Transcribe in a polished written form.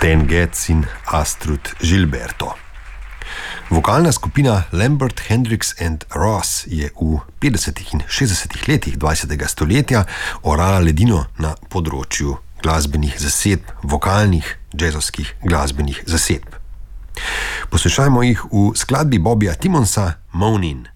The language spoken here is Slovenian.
Stan Getz in Astrud Gilberto. Vokalna skupina Lambert, Hendricks and Ross je v 50. in 60. letih 20. stoletja orala ledino na področju glasbenih zasedb, vokalnih, džezovskih glasbenih zasedb. Poslušajmo jih v skladbi Bobija Timmonsa Moanin'.